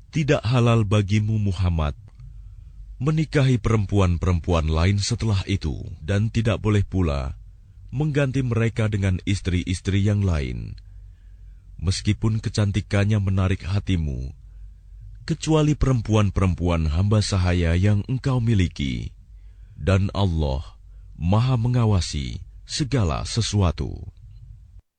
Tidak halal bagimu Muhammad menikahi perempuan-perempuan lain setelah itu, dan tidak boleh pula mengganti mereka dengan istri-istri yang lain, meskipun kecantikannya menarik hatimu, kecuali perempuan-perempuan hamba sahaya yang engkau miliki. Dan Allah Maha mengawasi segala sesuatu.